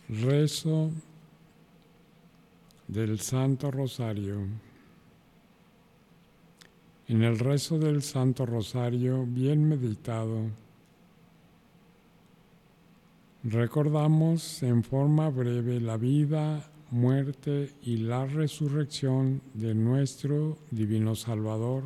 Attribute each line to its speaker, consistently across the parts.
Speaker 1: Rezo del Santo Rosario. En el rezo del Santo Rosario, bien meditado, recordamos en forma breve la vida, muerte y la resurrección de nuestro Divino Salvador.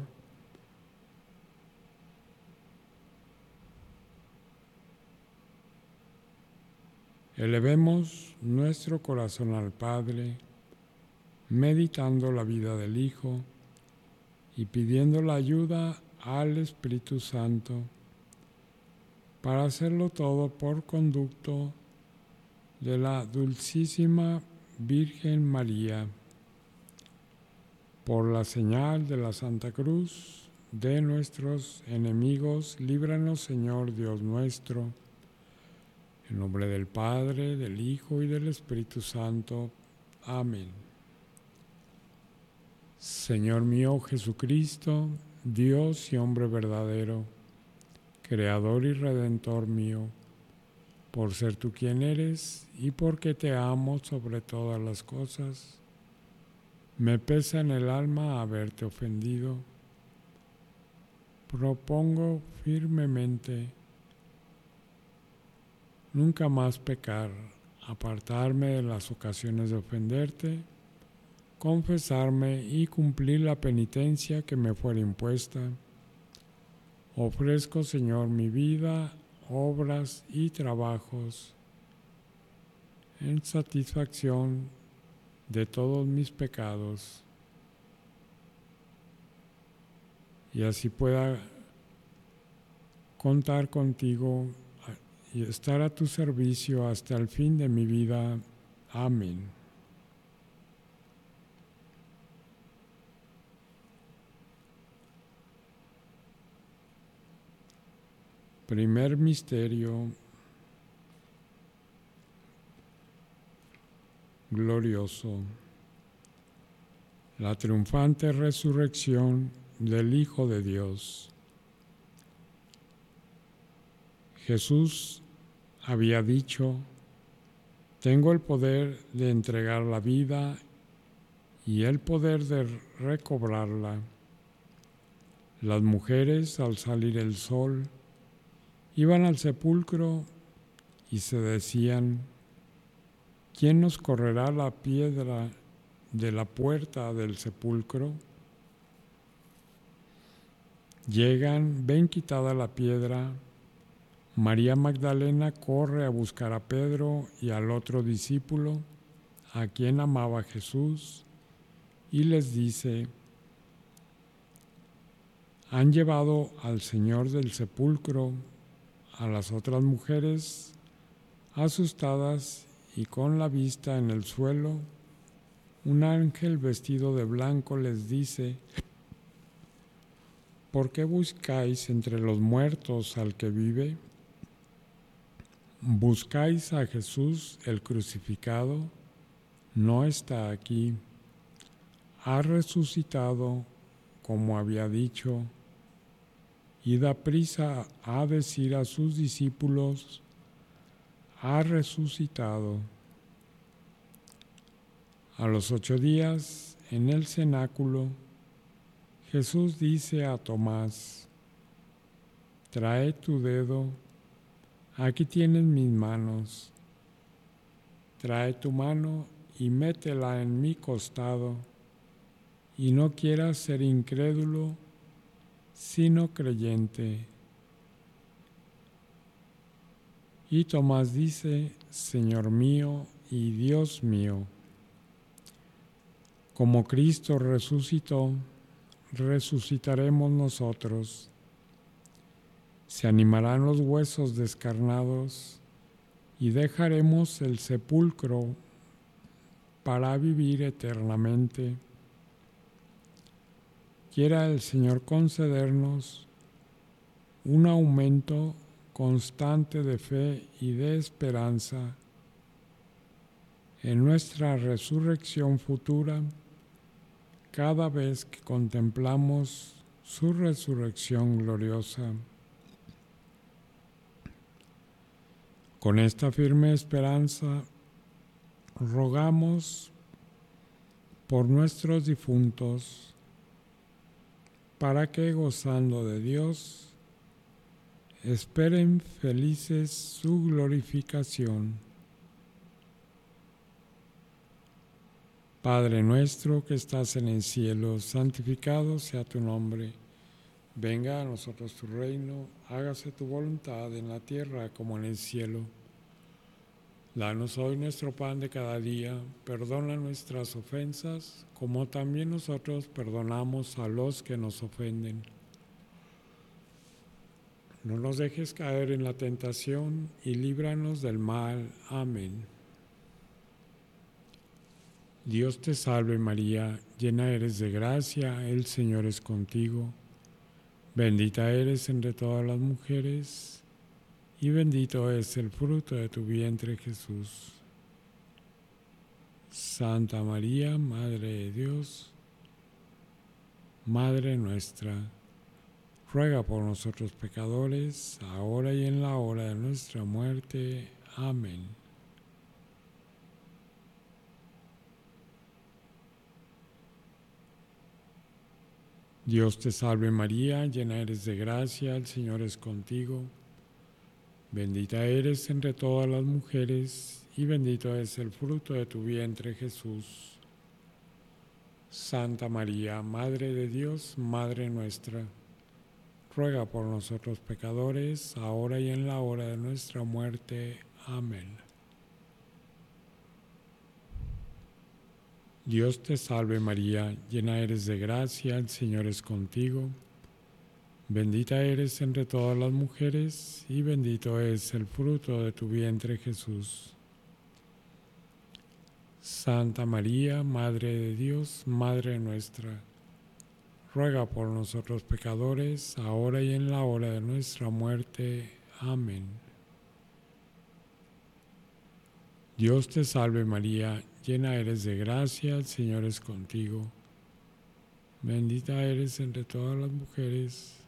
Speaker 1: Elevemos nuestro corazón al Padre, meditando la vida del Hijo y pidiendo la ayuda al Espíritu Santo para hacerlo todo por conducto de la Dulcísima Virgen María. Por la señal de la Santa Cruz de nuestros enemigos, líbranos, Señor Dios nuestro, en nombre del Padre, del Hijo y del Espíritu Santo. Amén. Señor mío Jesucristo, Dios y hombre verdadero, Creador y Redentor mío, por ser tú quien eres y porque te amo sobre todas las cosas, me pesa en el alma haberte ofendido. Propongo firmemente nunca más pecar, apartarme de las ocasiones de ofenderte, confesarme y cumplir la penitencia que me fuera impuesta. Ofrezco, Señor, mi vida, obras y trabajos en satisfacción de todos mis pecados, y así pueda contar contigo y estar a tu servicio hasta el fin de mi vida. Amén. Primer misterio glorioso: la triunfante resurrección del Hijo de Dios. Jesús había dicho: tengo el poder de entregar la vida y el poder de recobrarla. Las mujeres, al salir el sol, iban al sepulcro y se decían: ¿quién nos correrá la piedra de la puerta del sepulcro? Llegan, ven quitada la piedra. María Magdalena corre a buscar a Pedro y al otro discípulo, a quien amaba Jesús, y les dice: han llevado al Señor del sepulcro. A las otras mujeres, asustadas y con la vista en el suelo, un ángel vestido de blanco les dice: ¿por qué buscáis entre los muertos al que vive? ¿Buscáis a Jesús el crucificado? No está aquí. Ha resucitado, como había dicho. Y da prisa a decir a sus discípulos: ha resucitado. A los 8 días, en el cenáculo, Jesús dice a Tomás: trae tu dedo, aquí tienes mis manos. Trae tu mano y métela en mi costado, y no quieras ser incrédulo, sino creyente. Y Tomás dice: Señor mío y Dios mío. Como Cristo resucitó, resucitaremos nosotros. Se animarán los huesos descarnados y dejaremos el sepulcro para vivir eternamente. Quiera el Señor concedernos un aumento constante de fe y de esperanza en nuestra resurrección futura, cada vez que contemplamos su resurrección gloriosa. Con esta firme esperanza rogamos por nuestros difuntos, para que gozando de Dios, esperen felices su glorificación. Padre nuestro que estás en el cielo, santificado sea tu nombre. Venga a nosotros tu reino, hágase tu voluntad en la tierra como en el cielo. Danos hoy nuestro pan de cada día, perdona nuestras ofensas, como también nosotros perdonamos a los que nos ofenden. No nos dejes caer en la tentación y líbranos del mal. Amén. Dios te salve María, llena eres de gracia, el Señor es contigo. Bendita eres entre todas las mujeres, y bendito es el fruto de tu vientre Jesús. Santa María, Madre de Dios, Madre nuestra, ruega por nosotros pecadores, ahora y en la hora de nuestra muerte. Amén. Dios te salve María, llena eres de gracia, el Señor es contigo. Bendita eres entre todas las mujeres, y bendito es el fruto de tu vientre Jesús. Santa María, Madre de Dios, Madre nuestra, ruega por nosotros pecadores, ahora y en la hora de nuestra muerte. Amén. Dios te salve María, llena eres de gracia, el Señor es contigo. Bendita eres entre todas las mujeres, y bendito es el fruto de tu vientre Jesús. Santa María, Madre de Dios, Madre nuestra, ruega por nosotros pecadores, ahora y en la hora de nuestra muerte. Amén. Dios te salve María, llena eres de gracia, el Señor es contigo. Bendita eres entre todas las mujeres,